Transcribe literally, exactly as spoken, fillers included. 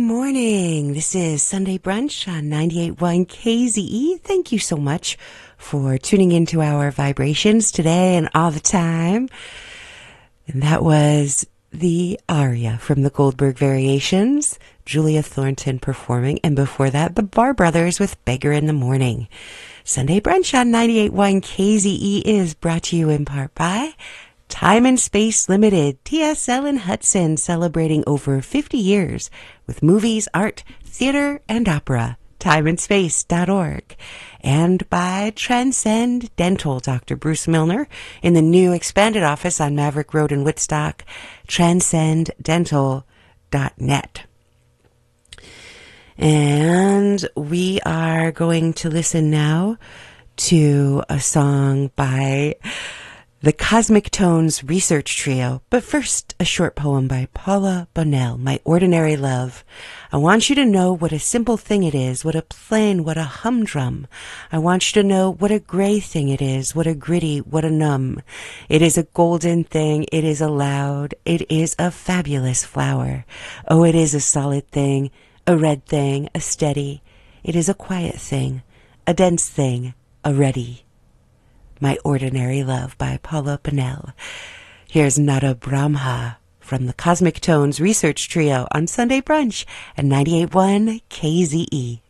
morning. This is Sunday Brunch on ninety-eight point one K Z E. Thank you so much for tuning into our vibrations today and all the time. And that was the aria from the Goldberg Variations, Julia Thornton performing, and before that, the Barr Brothers with Beggar in the Morning. Sunday Brunch on ninety-eight point one K Z E is brought to you in part by Time and Space Limited, T S L in Hudson, celebrating over fifty years with movies, art, theater, and opera. time and space dot org. And by Transcend Dental, Doctor Bruce Milner, in the new expanded office on Maverick Road in Woodstock, transcend dental dot net. And we are going to listen now to a song by the Cosmic Tones Research Trio. But first, a short poem by Paula Bonnell, My Ordinary Love. I want you to know what a simple thing it is, what a plain, what a humdrum. I want you to know what a gray thing it is, what a gritty, what a numb. It is a golden thing, it is a loud, it is a fabulous flower. Oh, it is a solid thing, a red thing, a steady. It is a quiet thing, a dense thing, a ready. My Ordinary Love by Paula Bonnell. Here's Nada Brahma from the Cosmic Tones Research Trio on Sunday Brunch at ninety-eight point one K Z E.